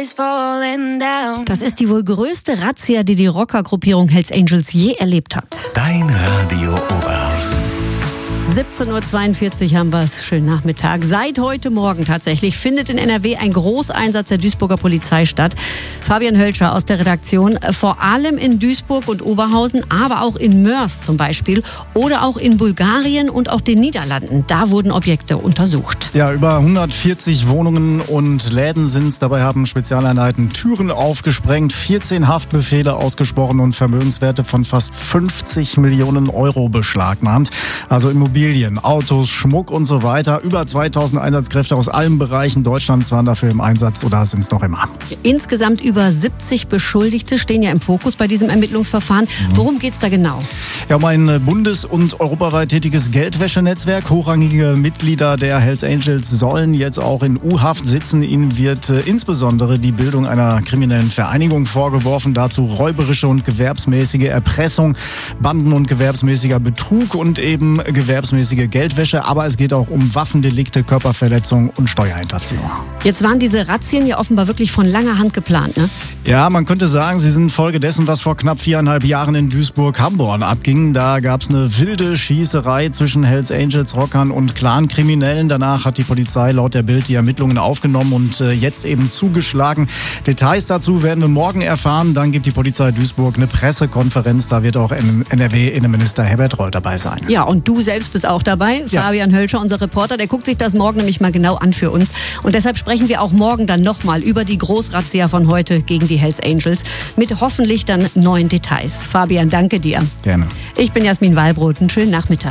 is falling down. Das ist die wohl größte Razzia, die die Rockergruppierung Hells Angels je erlebt hat. Dein Radio Oberhausen. 17.42 Uhr haben wir es. Schönen Nachmittag. Seit heute Morgen tatsächlich findet in NRW ein Großeinsatz der Duisburger Polizei statt. Fabian Hölscher aus der Redaktion. Vor allem in Duisburg und Oberhausen, aber auch in Moers zum Beispiel oder auch in Bulgarien und auch den Niederlanden. Da wurden Objekte untersucht. Ja, über 140 Wohnungen und Läden sind es. Dabei haben Spezialeinheiten Türen aufgesprengt, 14 Haftbefehle ausgesprochen und Vermögenswerte von fast 50 Millionen Euro beschlagnahmt. Also Immobilien, Autos, Schmuck und so weiter. Über 2000 Einsatzkräfte aus allen Bereichen Deutschlands waren dafür im Einsatz oder sind es noch immer. Insgesamt über 70 Beschuldigte stehen ja im Fokus bei diesem Ermittlungsverfahren. Worum geht's da genau? Ja, um ein bundes- und europaweit tätiges Geldwäschenetzwerk. Hochrangige Mitglieder der Hells Angels sollen jetzt auch in U-Haft sitzen. Ihnen wird insbesondere die Bildung einer kriminellen Vereinigung vorgeworfen. Dazu räuberische und gewerbsmäßige Erpressung, Banden- und gewerbsmäßiger Betrug und eben gewerbsmäßige Geldwäsche. Aber es geht auch um Waffendelikte, Körperverletzung und Steuerhinterziehung. Jetzt waren diese Razzien ja offenbar wirklich von langer Hand geplant, ne? Ja, man könnte sagen, sie sind Folge dessen, was vor knapp 4,5 Jahren in Duisburg-Hamborn abging. Da gab es eine wilde Schießerei zwischen Hells Angels, Rockern und Clan-Kriminellen. Danach hat die Polizei laut der Bild die Ermittlungen aufgenommen und jetzt eben zugeschlagen. Details dazu werden wir morgen erfahren. Dann gibt die Polizei Duisburg eine Pressekonferenz. Da wird auch NRW-Innenminister Herbert Reul dabei sein. Ja, und du selbst bist auch dabei. Ja. Fabian Hölscher, unser Reporter, der guckt sich das morgen nämlich mal genau an für uns. Und deshalb sprechen wir auch morgen dann nochmal über die Großrazzia von heute gegen die Hells Angels mit hoffentlich dann neuen Details. Fabian, danke dir. Gerne. Ich bin Jasmin Wallbrot. Einen schönen Nachmittag.